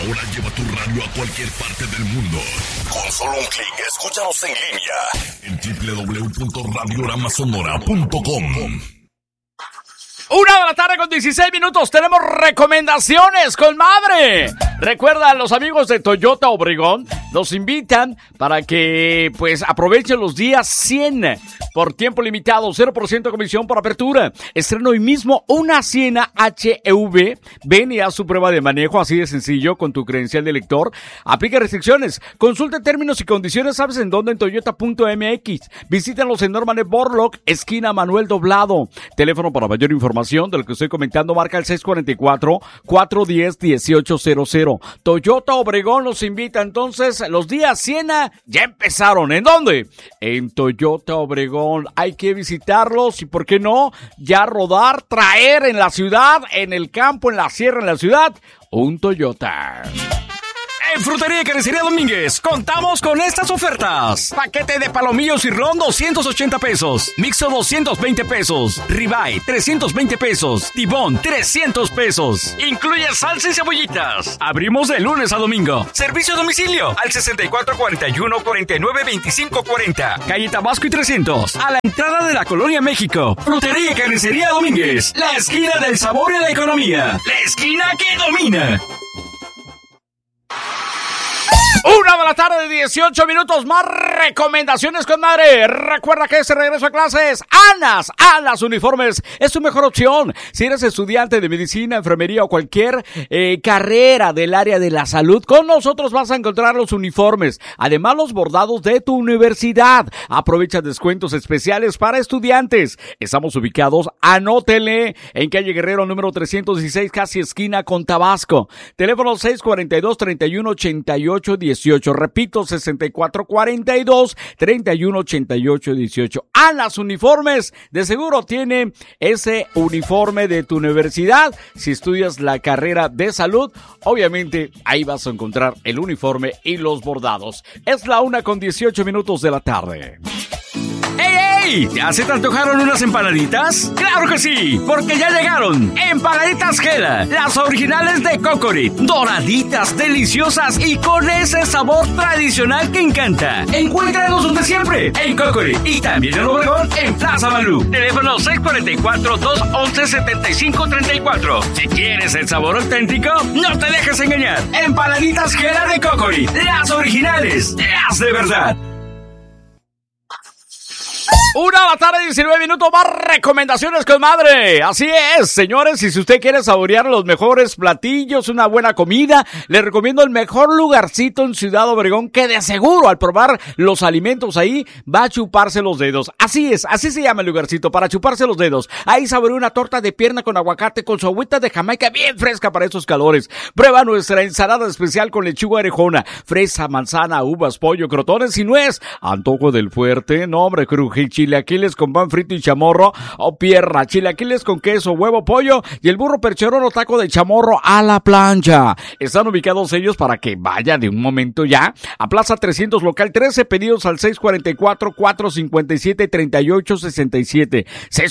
Ahora lleva tu radio a cualquier parte del mundo. Con solo un clic, escúchanos en línea en www.radiogramasonora.com. 1:16 p.m. Tenemos recomendaciones con madre. Recuerda, los amigos de Toyota Obregón nos invitan para que pues aprovechen los días 100 por tiempo limitado, 0% comisión por apertura. Estrena hoy mismo una Siena HEV. Ven y haz su prueba de manejo, así de sencillo, con tu credencial de lector. Aplica restricciones. Consulta términos y condiciones, ¿sabes en dónde? En toyota.mx. Visítanos en Norman Borlock, esquina Manuel Doblado. Teléfono para mayor información de lo que estoy comentando, marca el 644-410-1800. Toyota Obregón nos invita. Entonces, los días Siena ya empezaron. ¿En dónde? En Toyota Obregón. Hay que visitarlos y, ¿por qué no? Ya rodar, traer en la ciudad, en el campo, en la sierra, en la ciudad, un Toyota. En Frutería y Carnicería Domínguez contamos con estas ofertas: paquete de palomillos cirlón 280 pesos, mixto 220 pesos, ribeye 320 pesos, tibón 300 pesos. Incluye salsa y cebollitas. Abrimos de lunes a domingo. Servicio a domicilio al 6441-492540, calle Tabasco y 300, a la entrada de la Colonia México. Frutería y Carnicería Domínguez, la esquina del sabor y la economía, la esquina que domina. 1:18 p.m. Más recomendaciones con madre. Recuerda que este regreso a clases, Alas Uniformes es tu mejor opción. Si eres estudiante de medicina, enfermería o cualquier carrera del área de la salud, con nosotros vas a encontrar los uniformes, además los bordados de tu universidad. Aprovecha descuentos especiales para estudiantes. Estamos ubicados, anótele, en calle Guerrero número 316, casi esquina con Tabasco. Teléfono 642-3188-18. Repito, 6442-3188-18. Alas Uniformes, de seguro tiene ese uniforme de tu universidad. Si estudias la carrera de salud, obviamente ahí vas a encontrar el uniforme y los bordados. Es la 1:18 p.m. de la tarde. ¡Ey! ¿Ya se te antojaron unas empanaditas? ¡Claro que sí! Porque ya llegaron Empanaditas Gela, las originales de Cocorit, doraditas, deliciosas y con ese sabor tradicional que encanta. Encuéntranos donde siempre, en Cocorit, y también en Obregón, en Plaza Malú. Teléfono 644-211-7534. Si quieres el sabor auténtico, no te dejes engañar. Empanaditas Gela de Cocorit, las originales, las de verdad. 1:19 p.m. Más recomendaciones con madre. Así es, señores, y si usted quiere saborear los mejores platillos, una buena comida, le recomiendo el mejor lugarcito en Ciudad Obregón, que de seguro al probar los alimentos ahí va a chuparse los dedos. Así es, así se llama el lugarcito, para chuparse los dedos. Ahí saborea una torta de pierna con aguacate con su agüita de Jamaica bien fresca para estos calores. Prueba nuestra ensalada especial con lechuga orejona, fresa, manzana, uvas, pollo, crotones y nuez. Antojo del fuerte, no hombre, cruje, chilaquiles con pan frito y chamorro o pierna, chilaquiles con queso, huevo, pollo y el burro percherón o taco de chamorro a la plancha. Están ubicados ellos para que vaya de un momento ya a Plaza 300 local 13, pedidos al 644-457-3867,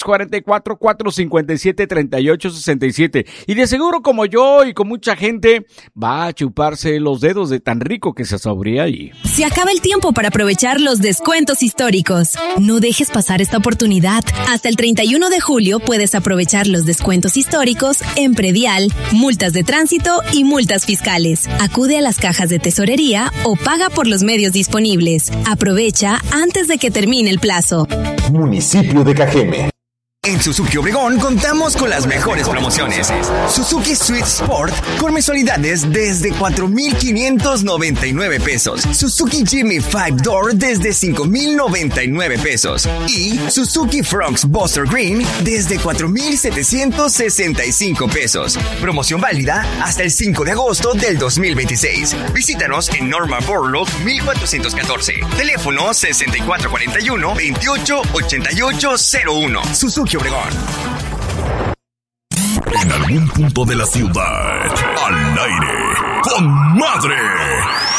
644-457-3867, y de seguro, como yo y con mucha gente, va a chuparse los dedos de tan rico que se saborea ahí. Se acaba el tiempo para aprovechar los descuentos históricos. No dejes pasar esta oportunidad. Hasta el 31 de julio puedes aprovechar los descuentos históricos en predial, multas de tránsito y multas fiscales. Acude a las cajas de tesorería o paga por los medios disponibles. Aprovecha antes de que termine el plazo. Municipio de Cajeme. En Suzuki Obregón contamos con las mejores promociones. Suzuki Swift Sport con mensualidades desde 4,599 pesos. Suzuki Jimny 5-Door desde 5,099 pesos. Y Suzuki Fronx Buster Green desde 4,765 pesos. Promoción válida hasta el 5 de agosto del 2026. Visítanos en Norma Borlock 1414. Teléfono 6441-288801. Suzuki Obregón. En algún punto de la ciudad, al aire, con madre.